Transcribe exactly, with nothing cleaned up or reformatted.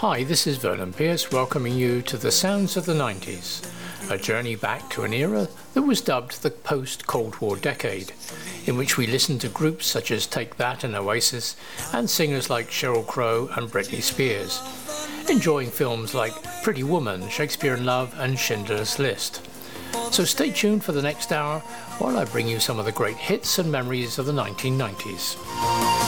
Hi, this is Vernon Pierce welcoming you to the Sounds of the nineties, a journey back to an era that was dubbed the post-Cold War decade, in which we listened to groups such as Take That and Oasis, and singers like Sheryl Crow and Britney Spears, enjoying films like Pretty Woman, Shakespeare in Love and Schindler's List. So stay tuned for the next hour while I bring you some of the great hits and memories of the nineteen nineties.